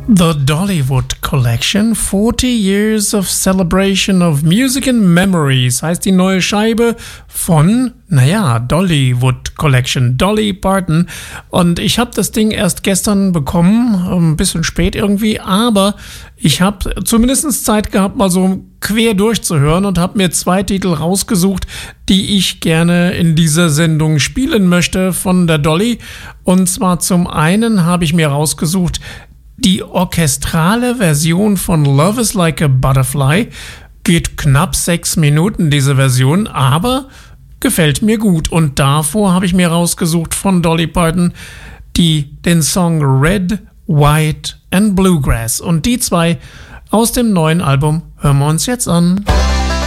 The Dollywood Collection, 40 Years of Celebration of Music and Memories, heißt die neue Scheibe von, Dollywood Collection, Dolly Parton. Und ich habe das Ding erst gestern bekommen, ein bisschen spät irgendwie, aber ich habe zumindest Zeit gehabt, mal so quer durchzuhören und habe mir 2 Titel rausgesucht, die ich gerne in dieser Sendung spielen möchte von der Dolly. Und zwar zum einen habe ich mir rausgesucht die orchestrale Version von Love is Like a Butterfly. Geht knapp 6 Minuten, diese Version, aber gefällt mir gut. Und davor habe ich mir rausgesucht von Dolly Parton den Song Red, White and Bluegrass. Und die 2 aus dem neuen Album hören wir uns jetzt an.